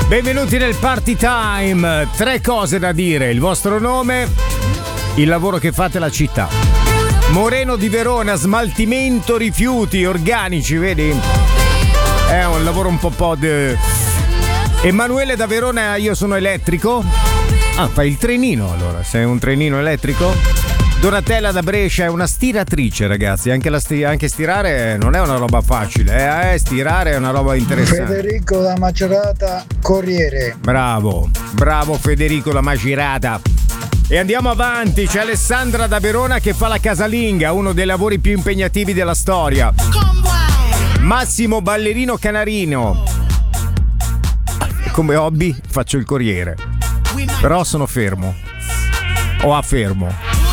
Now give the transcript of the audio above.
Benvenuti nel Party Time. 3 cose da dire: il vostro nome, il lavoro che fate, la città. Moreno di Verona, smaltimento rifiuti organici, vedi? È un lavoro un po' pod. Emanuele da Verona, io sono elettrico. Ah, fai il trenino allora, sei un trenino elettrico? Donatella da Brescia è una stiratrice, ragazzi. Anche stirare non è una roba facile, stirare è una roba interessante. Federico da Macerata, Corriere. Bravo Federico da Macerata. E andiamo avanti, c'è Alessandra da Verona che fa la casalinga, uno dei lavori più impegnativi della storia. Massimo ballerino canarino. Come hobby faccio il corriere, però sono fermo o affermo.